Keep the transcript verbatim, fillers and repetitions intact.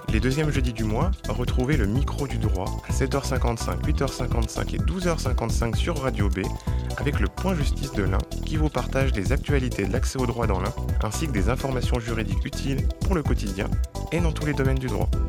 Les deuxièmes jeudis du mois, retrouvez le micro du droit à sept heures cinquante-cinq, huit heures cinquante-cinq et douze heures cinquante-cinq sur Radio B avec le Point Justice de l'Ain qui vous partage des actualités de l'accès au droit dans l'Ain ainsi que des informations juridiques utiles pour le quotidien et dans tous les domaines du droit.